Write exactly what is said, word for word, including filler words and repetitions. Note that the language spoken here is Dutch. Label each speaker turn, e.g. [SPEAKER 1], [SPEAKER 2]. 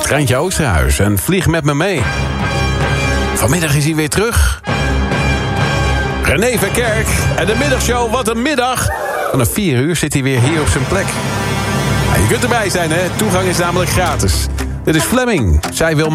[SPEAKER 1] Treintje Oosterhuis en Vlieg met me mee. Vanmiddag is hij weer terug. René Verkerk en de middagshow, wat een middag. Vanaf vier uur zit hij weer hier op zijn plek. Ja, je kunt erbij zijn, hè? Toegang is namelijk gratis. Dit is Fleming. Zij wil